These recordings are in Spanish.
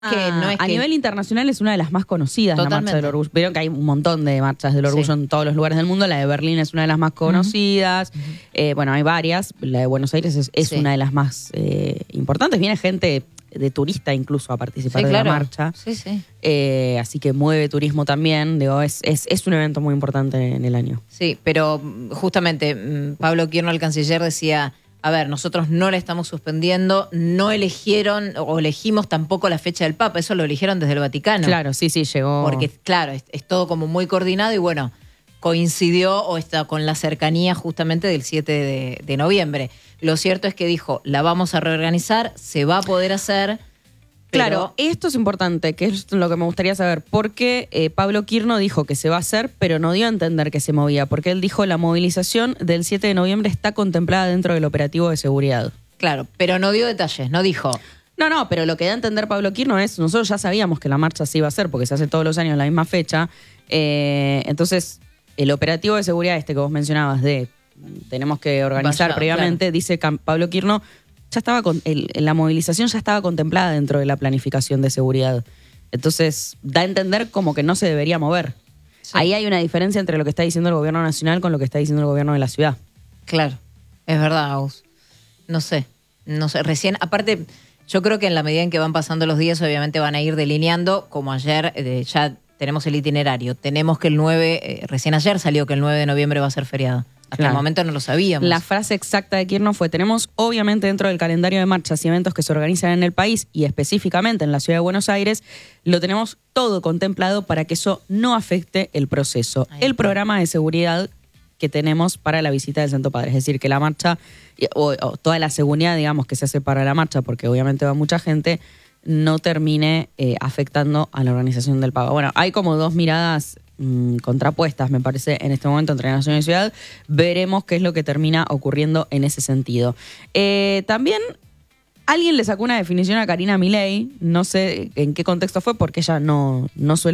que no es a que... nivel internacional es una de las más conocidas, la Marcha del Orgullo. Vieron que hay un montón de marchas del orgullo en todos los lugares del mundo. La de Berlín es una de las más conocidas. Bueno, hay varias. La de Buenos Aires es una de las más importantes. Viene gente de turista incluso a participar de la marcha. Así que mueve turismo también. Digo, es un evento muy importante en el año. Sí, pero justamente Pablo Kirno, el canciller, decía... A ver, nosotros no la estamos suspendiendo, no eligieron o elegimos tampoco la fecha del Papa, eso lo eligieron desde el Vaticano. Claro, sí, llegó. Porque, claro, es todo como muy coordinado y bueno, coincidió o está con la cercanía justamente del 7 de noviembre. Lo cierto es que dijo, la vamos a reorganizar, se va a poder hacer... Claro, esto es importante, que es lo que me gustaría saber. Porque Pablo Kirno dijo que se va a hacer, pero no dio a entender que se movía. Porque él dijo la movilización del 7 de noviembre está contemplada dentro del operativo de seguridad. Claro, pero no dio detalles, no dijo... No, pero lo que da a entender Pablo Kirno es, nosotros ya sabíamos que la marcha se iba a hacer porque se hace todos los años en la misma fecha. Entonces, el operativo de seguridad que vos mencionabas tenemos que organizar previamente, dice Pablo Kirno, ya estaba la movilización ya estaba contemplada dentro de la planificación de seguridad. Entonces, da a entender como que no se debería mover. Sí. Ahí hay una diferencia entre lo que está diciendo el gobierno nacional con lo que está diciendo el gobierno de la ciudad. Claro, es verdad, Agus. No sé, recién, aparte, yo creo que en la medida en que van pasando los días, obviamente van a ir delineando, como ayer ya tenemos el itinerario, tenemos que el 9, recién ayer salió que el 9 de noviembre va a ser feriado. Hasta el momento no lo sabíamos. La frase exacta de Kirno fue, tenemos obviamente dentro del calendario de marchas y eventos que se organizan en el país y específicamente en la ciudad de Buenos Aires, lo tenemos todo contemplado para que eso no afecte el proceso. El programa de seguridad que tenemos para la visita del Santo Padre. Es decir, que la marcha o toda la seguridad, digamos, que se hace para la marcha, porque obviamente va mucha gente, no termine afectando a la organización del Papa. Bueno, hay como dos miradas contrapuestas, me parece, en este momento entre nación y ciudad. Veremos qué es lo que termina ocurriendo en ese sentido. También alguien le sacó una definición a Karina Milei, no sé en qué contexto fue, porque ella no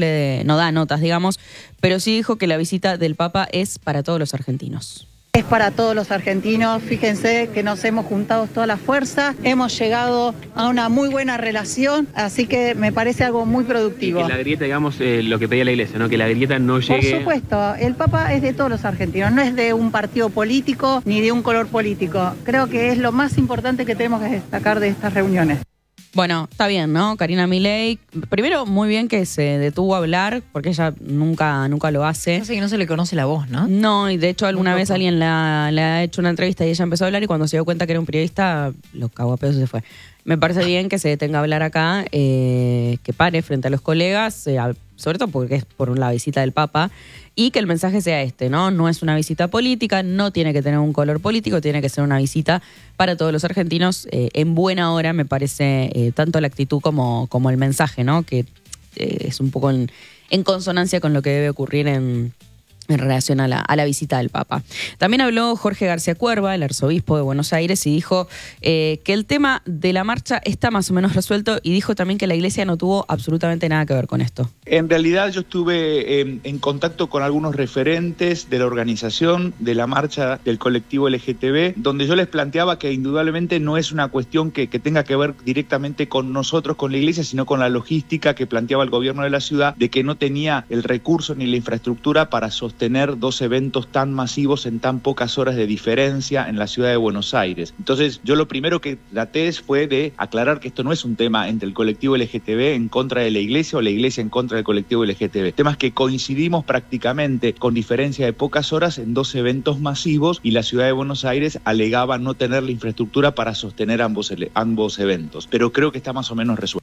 da notas, digamos, pero sí dijo que la visita del Papa es para todos los argentinos. Es para todos los argentinos, fíjense que nos hemos juntado toda la fuerza, hemos llegado a una muy buena relación, así que me parece algo muy productivo. Y que la grieta, digamos, lo que pedía la iglesia, ¿no? Que la grieta no llegue... Por supuesto, el Papa es de todos los argentinos, no es de un partido político ni de un color político. Creo que es lo más importante que tenemos que destacar de estas reuniones. Bueno, está bien, ¿no? Karina Milei, primero muy bien que se detuvo a hablar, porque ella nunca lo hace. No sé que no se le conoce la voz, ¿no? No, y de hecho alguna vez alguien le ha hecho una entrevista y ella empezó a hablar y cuando se dio cuenta que era un periodista, lo cagó a pedos y se fue. Me parece bien que se detenga a hablar acá, que pare frente a los colegas, sobre todo porque es por la visita del Papa, y que el mensaje sea ¿no? No es una visita política, no tiene que tener un color político, tiene que ser una visita para todos los argentinos. En buena hora me parece tanto la actitud como el mensaje, ¿no? Que es un poco en consonancia con lo que debe ocurrir en relación a la visita del Papa. También habló Jorge García Cuerva, el arzobispo de Buenos Aires, y dijo que el tema de la marcha está más o menos resuelto y dijo también que la iglesia no tuvo absolutamente nada que ver con esto. En realidad yo estuve en contacto con algunos referentes de la organización de la marcha del colectivo LGTB, donde yo les planteaba que indudablemente no es una cuestión que tenga que ver directamente con nosotros, con la iglesia, sino con la logística que planteaba el gobierno de la ciudad, de que no tenía el recurso ni la infraestructura para sostener dos eventos tan masivos en tan pocas horas de diferencia en la ciudad de Buenos Aires. Entonces, yo lo primero que traté fue de aclarar que esto no es un tema entre el colectivo LGTB en contra de la iglesia o la iglesia en contra del colectivo LGTB. Temas que coincidimos prácticamente con diferencia de pocas horas en dos eventos masivos y la ciudad de Buenos Aires alegaba no tener la infraestructura para sostener ambos eventos. Pero creo que está más o menos resuelto.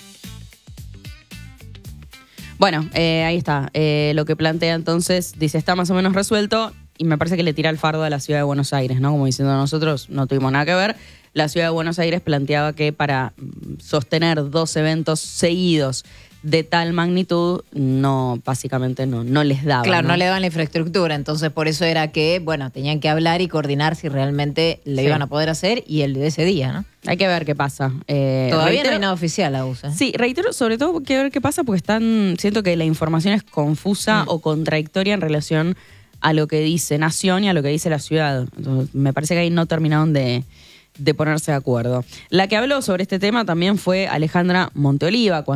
Bueno, ahí está. Lo que plantea entonces, dice, está más o menos resuelto y me parece que le tira el fardo a la ciudad de Buenos Aires, ¿no? Como diciendo, nosotros no tuvimos nada que ver. La ciudad de Buenos Aires planteaba que para sostener dos eventos seguidos de tal magnitud, básicamente no les daba. Claro, no le daban la infraestructura, entonces por eso era que, bueno, tenían que hablar y coordinar si realmente le iban a poder hacer y el de ese día, ¿no? Hay que ver qué pasa. Todavía no hay nada oficial, Agus. Sí, reitero, sobre todo hay que ver qué pasa porque siento que la información es confusa o contradictoria en relación a lo que dice Nación y a lo que dice la ciudad. Entonces, me parece que ahí no terminaron de de ponerse de acuerdo. La que habló sobre este tema también fue Alejandra Monteoliva,